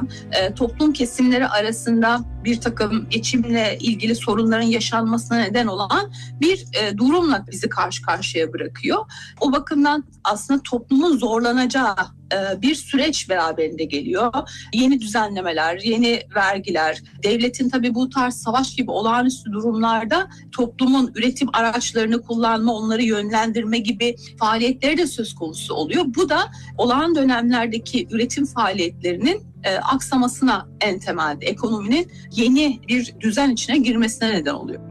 toplum kesimleri arasında bir takım geçimle ilgili sorunların yaşanmasına neden olan bir durumla bizi karşı karşıya bırakıyor. O bakımdan aslında toplumun zorlanacağı bir süreç beraberinde geliyor. Yeni düzenlemeler, yeni vergiler, devletin tabii bu tarz savaş gibi olağanüstü durumlarda toplumun üretim araçlarını kullanma, onları yönlendirme gibi faaliyetleri de söz konusu oluyor. Bu da olağan dönemlerdeki üretim faaliyetlerinin aksamasına en temelde ekonominin yeni bir düzen içine girmesine neden oluyor.